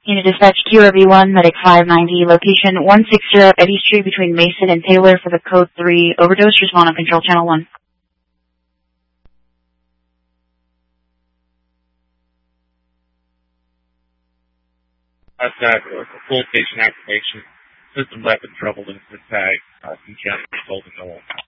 Unit dispatch QRV1, medic 590, location 160 Eddy Street between Mason and Taylor for the code 3 overdose. Respond on control channel 1. Outside, full station activation. System weapon trouble in the tag. Some county told to go on.